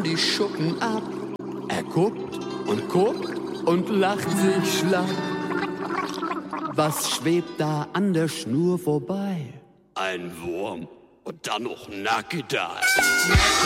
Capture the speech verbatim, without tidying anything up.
ihm die Schuppen ab. Er guckt und guckt und lacht sich schlapp. Was schwebt da an der Schnur vorbei? Ein Wurm und dann noch Nackedei.